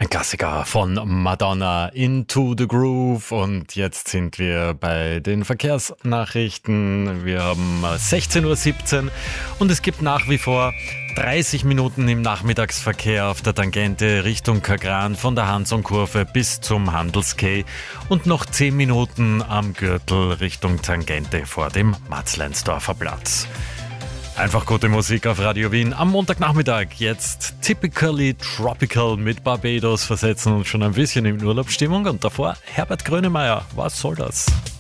Ein Klassiker von Madonna, Into the Groove. Und jetzt sind wir bei den Verkehrsnachrichten. Wir haben 16.17 Uhr und es gibt nach wie vor 30 Minuten im Nachmittagsverkehr auf der Tangente Richtung Kagran von der Hansonkurve bis zum Handelskay und noch 10 Minuten am Gürtel Richtung Tangente vor dem Matzleinsdorfer Platz. Einfach gute Musik auf Radio Wien am Montagnachmittag. Jetzt Typically Tropical mit Barbados versetzen uns schon ein bisschen in Urlaubsstimmung und davor Herbert Grönemeyer. Was soll das?